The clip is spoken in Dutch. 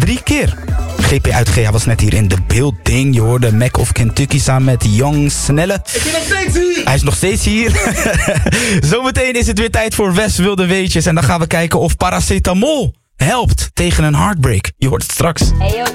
3 keer. GP Uitgea was net hier in de building. Je hoorde Mac of Kentucky samen met Young Snelle. Ik ben nog steeds hier! Hij is nog steeds hier. Zometeen is het weer tijd voor Wes Wilde Weetjes. En dan gaan we kijken of paracetamol helpt tegen een heartbreak. Je hoort het straks. Hey yo,